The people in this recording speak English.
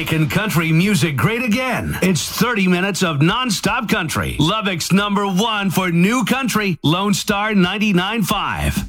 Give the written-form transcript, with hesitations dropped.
making country music great again. It's 30 minutes of nonstop country. Lubbock's #1 for new country, Lone Star 99.5.